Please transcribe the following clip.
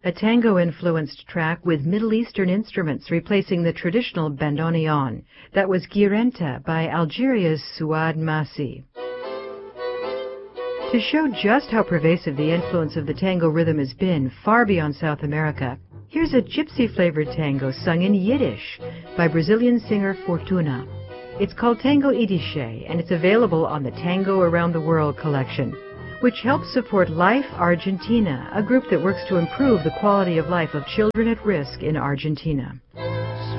a tango-influenced track with Middle Eastern instruments replacing the traditional bandoneon. That was Guirenta by Algeria's Souad Massi. To show just how pervasive the influence of the tango rhythm has been far beyond South America, here's a gypsy-flavored tango sung in Yiddish by Brazilian singer Fortuna. It's called Tango Idische, and it's available on the Tango Around the World collection, which helps support Life Argentina, a group that works to improve the quality of life of children at risk in Argentina.